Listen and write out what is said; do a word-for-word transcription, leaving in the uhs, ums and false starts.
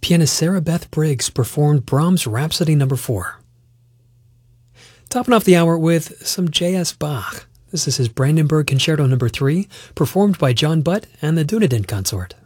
Pianist Sarah Beth Briggs performed Brahms' Rhapsody Number four. Topping off the hour with some J S. Bach. This is his Brandenburg Concerto Number three, performed by John Butt and the Dunedin Consort.